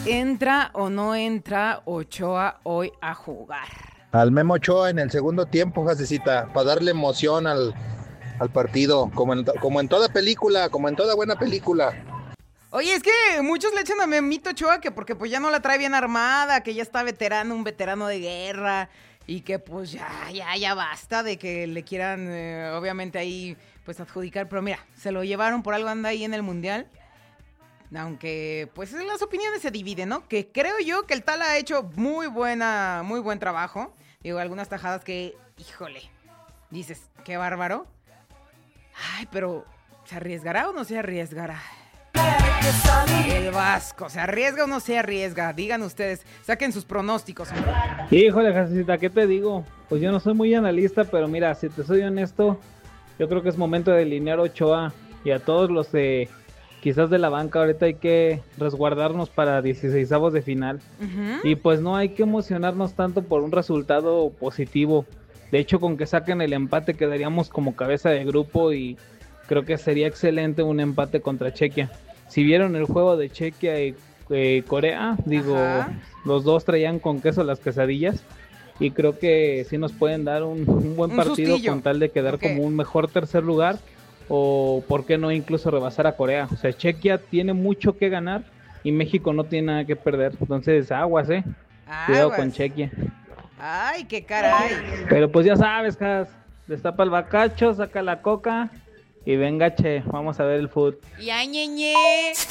¿Entra o no entra Ochoa hoy a jugar? Al Memo Ochoa en el segundo tiempo, Jasecita, para darle emoción al partido, como en toda película, como en toda buena película. Oye, es que muchos le echan a Memito Ochoa que porque pues ya no la trae bien armada, que ya está veterano, un veterano de guerra, y que pues ya basta de que le quieran, obviamente ahí, pues adjudicar. Pero mira, se lo llevaron, por algo anda ahí en el Mundial. Aunque, pues las opiniones se dividen, ¿no? Que creo yo que el Tala ha hecho muy buen trabajo. Digo, algunas tajadas que, híjole, dices, qué bárbaro. Ay, pero, ¿se arriesgará o no se arriesgará? El Vasco, ¿se arriesga o no se arriesga? Digan ustedes, saquen sus pronósticos, hombre. Híjole, Jasicita, ¿qué te digo? Pues yo no soy muy analista, pero mira, si te soy honesto, yo creo que es momento de alinear a Ochoa y a todos los de... Quizás de la banca ahorita hay que resguardarnos para 16avos de final. Y pues no hay que emocionarnos tanto por un resultado positivo. De hecho, con que saquen el empate quedaríamos como cabeza de grupo y creo que sería excelente un empate contra Chequia. Si vieron el juego de Chequia y Corea, digo, los dos traían con queso las quesadillas. Y creo que sí nos pueden dar un buen partido sustillo, con tal de quedar como un mejor tercer lugar. O por qué no incluso rebasar a Corea. O sea, Chequia tiene mucho que ganar y México no tiene nada que perder. Entonces, aguas, cuidado con Chequia. Ay, qué caray. Pero pues ya sabes, Cas, destapa el bacacho, saca la coca y venga, che, vamos a ver el fútbol. Ya, ñeñe.